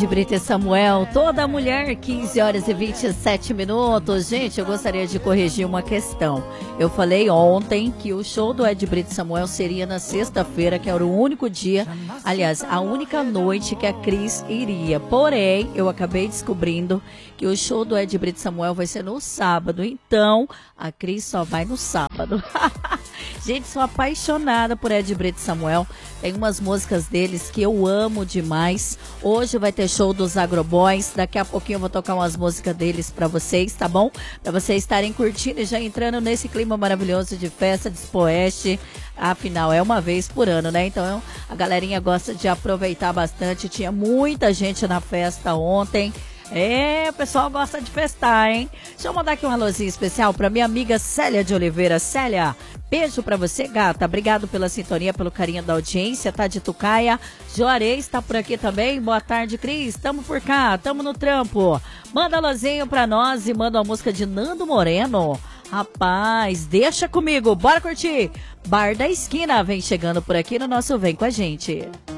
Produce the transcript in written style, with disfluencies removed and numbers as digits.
Ed Brito e Samuel, toda mulher, 15 horas e 27 minutos. Gente, eu gostaria de corrigir uma questão. Eu falei ontem que o show do Ed Brito e Samuel seria na sexta-feira, que era o único dia, aliás, a única noite que a Cris iria. Porém, eu acabei descobrindo que o show do Ed Brito e Samuel vai ser no sábado. Então, a Cris só vai no sábado. Gente, sou apaixonada por Ed Brito e Samuel. Tem umas músicas deles que eu amo demais. Hoje vai ter show dos Agroboys. Daqui a pouquinho eu vou tocar umas músicas deles pra vocês, tá bom? Pra vocês estarem curtindo e já entrando nesse clima maravilhoso de festa de Expo Oeste. Afinal, é uma vez por ano, né? Então, a galerinha gosta de aproveitar bastante. Tinha muita gente na festa ontem. É, o pessoal gosta de festar, hein? Deixa eu mandar aqui um alôzinho especial pra minha amiga Célia de Oliveira. Célia, beijo pra você, gata. Obrigado pela sintonia, pelo carinho da audiência, tá? De Tucaia. Juarez tá por aqui também. Boa tarde, Cris. Tamo por cá, tamo no trampo. Manda alôzinho pra nós e manda uma música de Nando Moreno. Rapaz, deixa comigo. Bora curtir. Bar da Esquina vem chegando por aqui no nosso Vem Com a Gente.